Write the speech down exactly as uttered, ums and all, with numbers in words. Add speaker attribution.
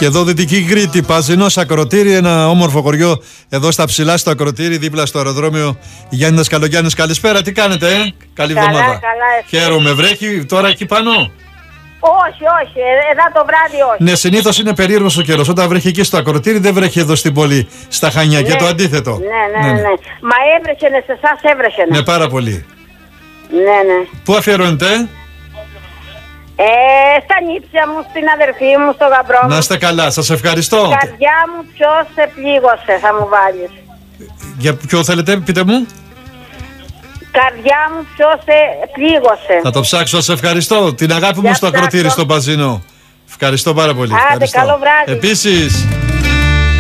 Speaker 1: Και εδώ Δυτική Κρήτη, Παζινός Ακροτήρι, ένα όμορφο χωριό εδώ στα ψηλά στο Ακροτήρι, δίπλα στο αεροδρόμιο Γιάννης Καλογιάννης. Καλησπέρα, τι κάνετε, ε? Καλή
Speaker 2: καλά,
Speaker 1: εβδομάδα.
Speaker 2: Καλά,
Speaker 1: χαίρομαι, βρέχει τώρα εκεί πάνω?
Speaker 2: Όχι, όχι, εδώ το βράδυ όχι.
Speaker 1: Ναι, συνήθως είναι περίεργος ο καιρός. Όταν βρέχει εκεί στο Ακροτήρι, δεν βρέχει εδώ στην πόλη, στα Χανιά. Ναι, και το αντίθετο.
Speaker 2: Ναι, ναι, ναι. ναι. Μα έβρεχε, ναι, σε εσάς έβρεχε.
Speaker 1: Ναι, πάρα πολύ.
Speaker 2: Ναι, ναι.
Speaker 1: Πού αφιερώνετε?
Speaker 2: Ε, στα νύψια μου, στην αδερφή μου, στο γαμπρό μου.
Speaker 1: Να είστε καλά, σας ευχαριστώ.
Speaker 2: Καρδιά μου, ποιος σε πλήγωσε, θα μου βάλεις.
Speaker 1: Για ποιο θέλετε, πείτε μου.
Speaker 2: Καρδιά μου, ποιος σε πλήγωσε.
Speaker 1: Θα το ψάξω, σας ευχαριστώ. Την αγάπη
Speaker 2: Για
Speaker 1: μου στο
Speaker 2: ψάξω.
Speaker 1: Ακροτήρι, στο Παζινό. Ευχαριστώ πάρα πολύ.
Speaker 2: Άντε,
Speaker 1: Ευχαριστώ.
Speaker 2: καλό βράδυ.
Speaker 1: Επίσης.